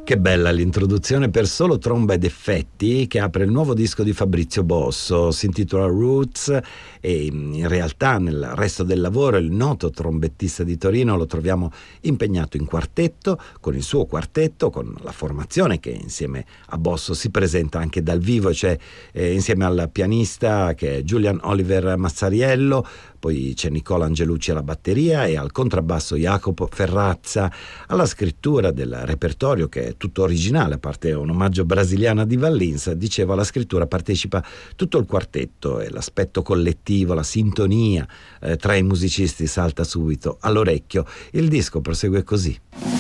Che bella l'introduzione per solo tromba ed effetti che apre il nuovo disco di Fabrizio Bosso, si intitola Roots e in realtà nel resto del lavoro il noto trombettista di Torino lo troviamo impegnato in quartetto, con il suo quartetto, con la formazione che insieme a Bosso si presenta anche dal vivo, cioè insieme al pianista che è Julian Oliver Mazzariello, poi c'è Nicola Angelucci alla batteria e al contrabbasso Jacopo Ferrazza, alla scrittura del repertorio che è tutto originale, a parte un omaggio brasiliano di Vallins. Dicevo, alla scrittura partecipa tutto il quartetto e l'aspetto collettivo, la sintonia tra i musicisti salta subito all'orecchio. Il disco prosegue così.